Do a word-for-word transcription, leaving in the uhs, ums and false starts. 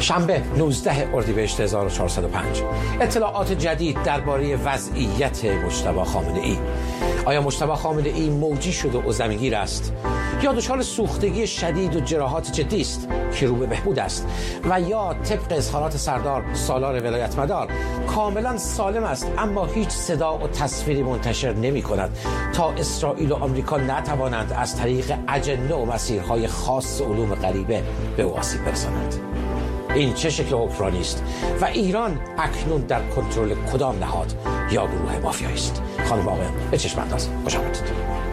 شنبه نوزده اردیبهشت هزار و چهارصد و پنج. اطلاعات جدید درباره وضعیت مجتبی خامنه‌ای. آیا مجتبی خامنه‌ای موجی شده و زمینگیر است یا دچار سوختگی شدید و جراحات جدی است که رو به بهبود است و یا طبق اظهارات سردار سالار ولایت مدار کاملا سالم است اما هیچ صدا و تصویری منتشر نمی کند تا اسرائیل و آمریکا نتوانند از طریق اجنه و مسیرهای خاص علوم غریبه به او آسیب برسانند. این چه شکل حکمرانی است و ایران اکنون در کنترل کدام نهاد یا گروه مافیایی است؟ خانم آقایان به چشم انداز خوش آمدید.